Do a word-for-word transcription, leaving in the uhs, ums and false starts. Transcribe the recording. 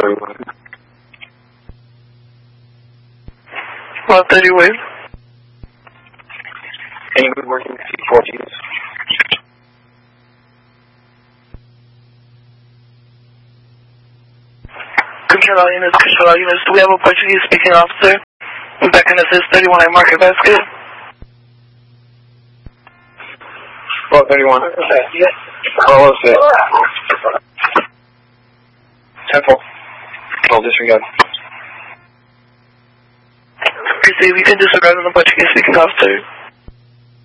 thirty-one. one thirty wave. Any good working C fourteens? Control all units, control all units. Do we have a Portuguese speaking officer? That can assist thirty-one at Market Basket. twelve thirty-one. Yes. Oh, what's it? Temple. Oh, disregard. Receive, you can disregard on the Portuguese speaking officer.